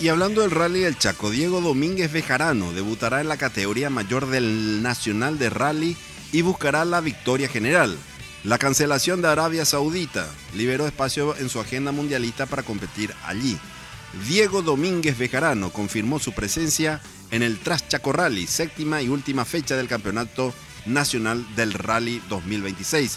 Y hablando del Rally del Chaco, Diego Domínguez Bejarano debutará en la categoría mayor del Nacional de Rally y buscará la victoria general. La cancelación de Arabia Saudita liberó espacio en su agenda mundialista para competir allí. Diego Domínguez Bejarano confirmó su presencia en el Traschaco Rally, séptima y última fecha del Campeonato Nacional del Rally 2026.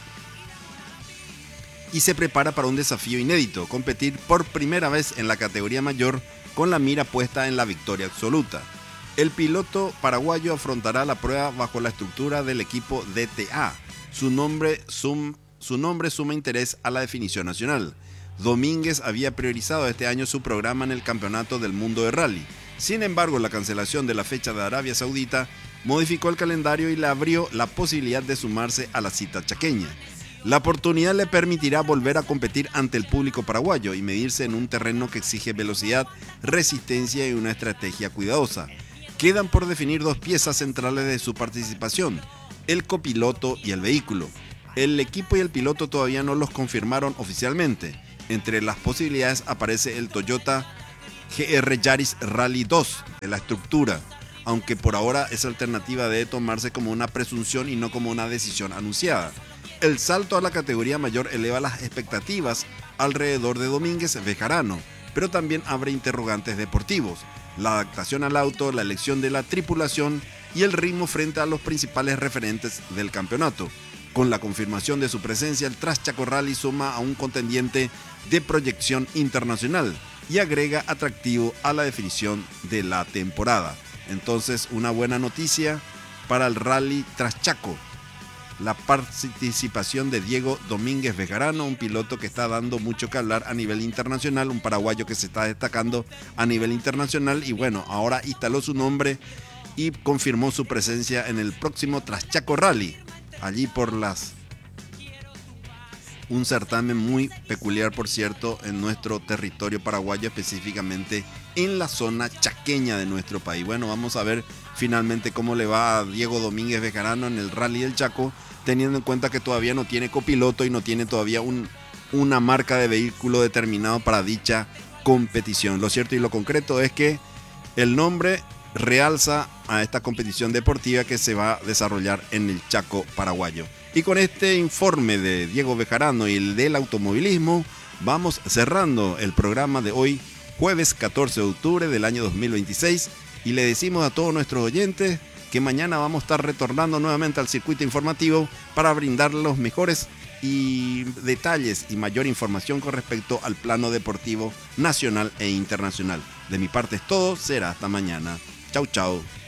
Y se prepara para un desafío inédito, competir por primera vez en la categoría mayor con la mira puesta en la victoria absoluta. El piloto paraguayo afrontará la prueba bajo la estructura del equipo DTA. Su nombre suma interés a la definición nacional. Domínguez había priorizado este año su programa en el Campeonato del Mundo de Rally. Sin embargo, la cancelación de la fecha de Arabia Saudita modificó el calendario y le abrió la posibilidad de sumarse a la cita chaqueña. La oportunidad le permitirá volver a competir ante el público paraguayo y medirse en un terreno que exige velocidad, resistencia y una estrategia cuidadosa. Quedan por definir dos piezas centrales de su participación: el copiloto y el vehículo. El equipo y el piloto todavía no los confirmaron oficialmente. Entre las posibilidades aparece el Toyota GR Yaris Rally 2 de la estructura, aunque por ahora esa alternativa debe tomarse como una presunción y no como una decisión anunciada. El salto a la categoría mayor eleva las expectativas alrededor de Domínguez Bejarano, pero también abre interrogantes deportivos: la adaptación al auto, la elección de la tripulación y el ritmo frente a los principales referentes del campeonato. Con la confirmación de su presencia, el Traschaco Rally suma a un contendiente de proyección internacional y agrega atractivo a la definición de la temporada. Entonces, una buena noticia para el Rally Traschaco: la participación de Diego Domínguez Bejarano, un piloto que está dando mucho que hablar a nivel internacional, un paraguayo que se está destacando a nivel internacional y bueno, ahora instaló su nombre y confirmó su presencia en el próximo Traschaco Rally, allí por un certamen muy peculiar, por cierto, en nuestro territorio paraguayo, específicamente en la zona chaqueña de nuestro país. Bueno, vamos a ver finalmente cómo le va a Diego Domínguez Bejarano en el Rally del Chaco, teniendo en cuenta que todavía no tiene copiloto y no tiene todavía una marca de vehículo determinado para dicha competición. Lo cierto y lo concreto es que el nombre realza a esta competición deportiva que se va a desarrollar en el Chaco paraguayo. Y con este informe de Diego Bejarano y el del automovilismo, vamos cerrando el programa de hoy, jueves 14 de octubre del año 2026, y le decimos a todos nuestros oyentes que mañana vamos a estar retornando nuevamente al circuito informativo para brindar los mejores detalles y mayor información con respecto al plano deportivo nacional e internacional. De mi parte es todo, será hasta mañana. Chau, chau.